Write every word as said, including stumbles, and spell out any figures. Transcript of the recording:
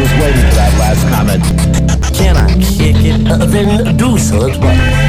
was waiting for that last comment. Can I kick it? Uh, then do so. But